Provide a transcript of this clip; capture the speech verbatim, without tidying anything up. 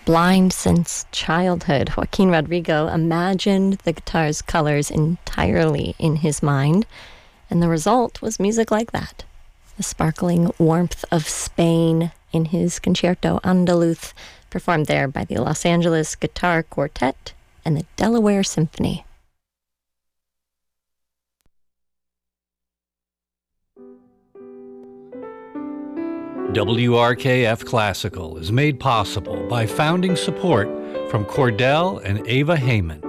Blind since childhood, Joaquin Rodrigo imagined the guitar's colors entirely in his mind, and the result was music like that. The sparkling warmth of Spain in his Concerto Andaluz, performed there by the Los Angeles Guitar Quartet and the Delaware Symphony. W R K F Classical is made possible by founding support from Cordell and Ava Heyman.